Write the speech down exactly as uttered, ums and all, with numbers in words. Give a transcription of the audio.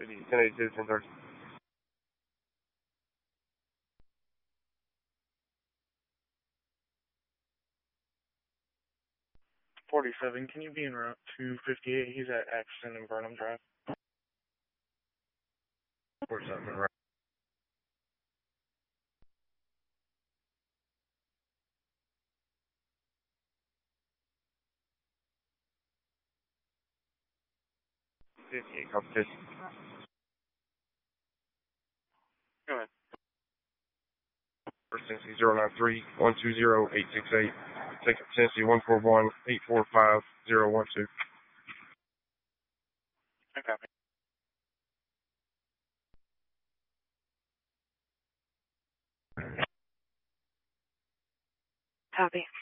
ten eighty-two, ten thirty. forty-seven, can you be en route to fifty-eight? He's at Axton and Burnham Drive. forty-seven, right. fifty-eight, competition. Go ahead. First Tennessee zero nine three, one two zero, eight six eight. Second Tennessee one four one, eight four five, zero one two. I copy. Copy.